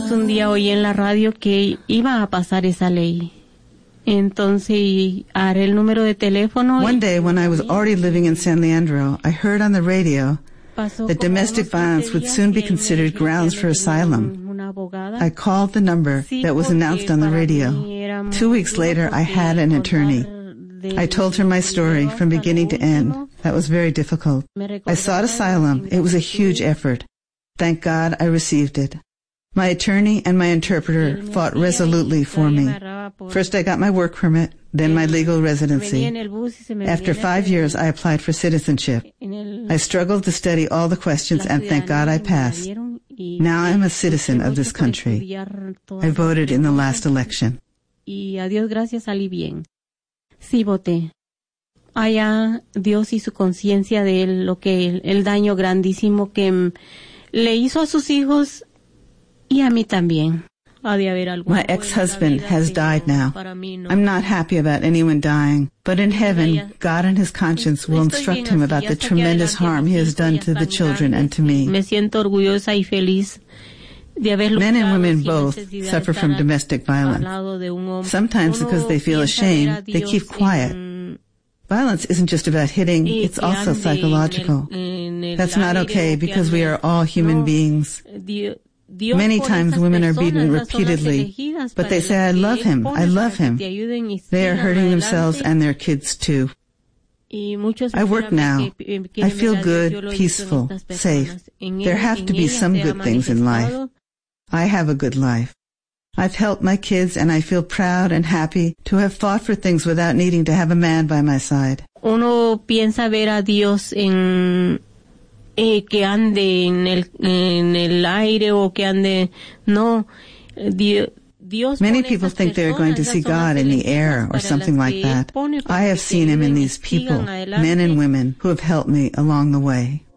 Entonces un día oí en la radio que iba a pasar esa ley. Entonces haré el número de teléfono. One day, when I was already living in San Leandro, I heard on the radio that domestic violence would soon be considered grounds for asylum. I called the number that was announced on the radio. 2 weeks later, I had an attorney. I told her my story from beginning to end. That was very difficult. I sought asylum. It was a huge effort. Thank God I received it. My attorney and my interpreter fought resolutely for me. First I got my work permit, then my legal residency. After 5 years, I applied for citizenship. I struggled to study all the questions, and thank God I passed. Now I'm a citizen of this country. I voted in the last election. Y a Dios gracias salí bien. Sí voté. Allá Dios y su conciencia de él, lo que el daño grandísimo que le hizo a sus hijos y a mí también. My ex-husband has died now. I'm not happy about anyone dying, but in heaven, God and his conscience will instruct him about the tremendous harm he has done to the children and to me. Me siento orgullosa y feliz. Men and women both suffer from domestic violence. Sometimes because they feel ashamed, they keep quiet. Violence isn't just about hitting, it's also psychological. That's not okay because we are all human beings. Many times women are beaten repeatedly, but they say, I love him, I love him. They are hurting themselves and their kids too. I work now. I feel good, peaceful, safe. There have to be some good things in life. I have a good life. I've helped my kids and I feel proud and happy to have fought for things without needing to have a man by my side. Uno piensa ver a Dios en que ande en el aire o que ande no Dios. Many people think they are going to see God in the air or something like that. I have seen him in these people, men and women, who have helped me along the way.